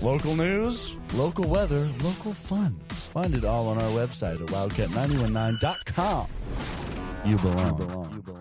Local news, local weather, local fun. Find it all on our website at wildcat919.com. You belong.